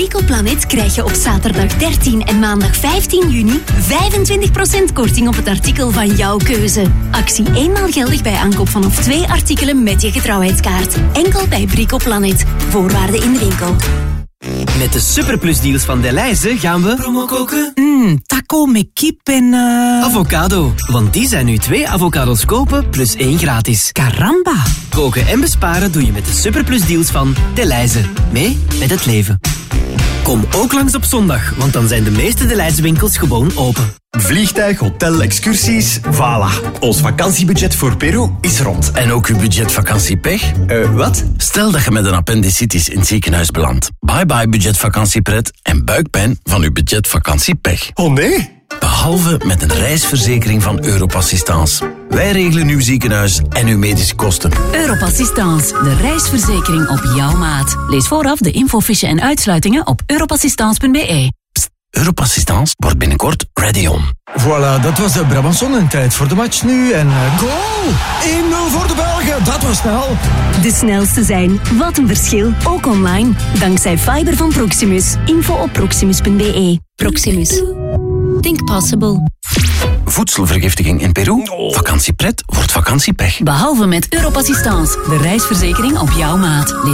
Bricoplanet krijg je op zaterdag 13 en maandag 15 juni 25% korting op het artikel van jouw keuze. Actie eenmaal geldig bij aankoop vanaf 2 artikelen met je getrouwheidskaart. Enkel bij Bricoplanet. Voorwaarden in de winkel. Met de superplusdeals van Delhaize gaan we promo koken. Taco met kip en... Avocado, want die zijn nu 2 avocados kopen plus 1 gratis. Caramba. Koken en besparen doe je met de superplusdeals van Delhaize. Mee met het leven. Kom ook langs op zondag, want dan zijn de meeste Delhaize winkels gewoon open. Vliegtuig, hotel, excursies, voilà. Ons vakantiebudget voor Peru is rond. En ook uw budget vakantiepech? Wat? Stel dat je met een appendicitis in het ziekenhuis belandt. Bye bye budget vakantiepret en buikpijn van uw budget vakantiepech. Oh nee? Behalve met een reisverzekering van Europassistance. Wij regelen uw ziekenhuis en uw medische kosten. Europassistance, de reisverzekering op jouw maat. Lees vooraf de infofiche en uitsluitingen op europassistance.be. Europassistance wordt binnenkort ready on. Voilà, dat was de Brabanson en tijd voor de match nu. En goal! 1-0 voor de Belgen, dat was snel. De snelste zijn. Wat een verschil. Ook online. Dankzij fiber van Proximus. Info op proximus.be. Proximus. Think possible. Voedselvergiftiging in Peru? Vakantiepret wordt vakantiepech. Behalve met Europassistance, de reisverzekering op jouw maat.